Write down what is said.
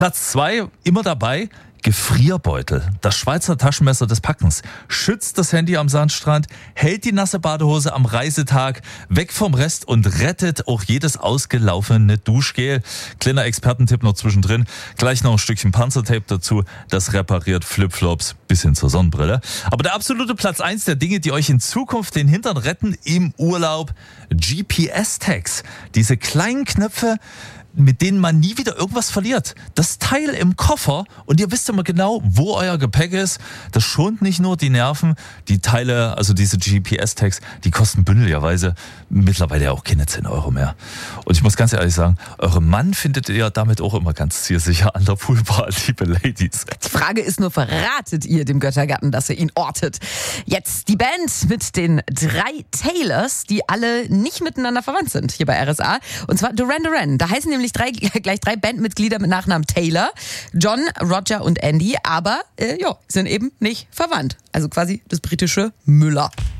Platz 2, immer dabei, Gefrierbeutel. Das Schweizer Taschenmesser des Packens. Schützt das Handy am Sandstrand, hält die nasse Badehose am Reisetag weg vom Rest und rettet auch jedes ausgelaufene Duschgel. Kleiner Expertentipp noch zwischendrin. Gleich noch ein Stückchen Panzertape dazu. Das repariert Flipflops bis hin zur Sonnenbrille. Aber der absolute Platz 1 der Dinge, die euch in Zukunft den Hintern retten im Urlaub. GPS-Tags. Diese kleinen Knöpfe, mit denen man nie wieder irgendwas verliert. Das Teil im Koffer und ihr wisst immer genau, wo euer Gepäck ist. Das schont nicht nur die Nerven. Die Teile, also diese GPS-Tags, die kosten bündeligerweise mittlerweile ja auch keine 10 Euro mehr. Und ich muss ganz ehrlich sagen, eure Mann findet ihr damit auch immer ganz zielsicher an der Poolbar, liebe Ladies. Die Frage ist nur, verratet ihr dem Göttergatten, dass ihr ihn ortet? Jetzt die Band mit den 3 Taylors, die alle nicht miteinander verwandt sind, hier bei RSA. Und zwar Duran Duran. Da heißen nämlich gleich 3 Bandmitglieder mit Nachnamen Taylor, John, Roger und Andy, aber sind eben nicht verwandt. Also quasi das britische Müller.